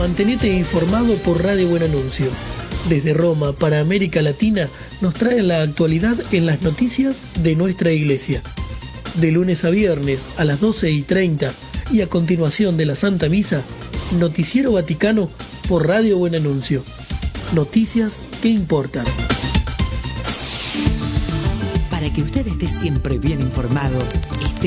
Mantenete informado por Radio Buen Anuncio. Desde Roma para América Latina nos traen la actualidad en las noticias de nuestra iglesia. De lunes a viernes a las 12:30 y a continuación de la Santa Misa, Noticiero Vaticano por Radio Buen Anuncio. Noticias que importan. Para que usted esté siempre bien informado,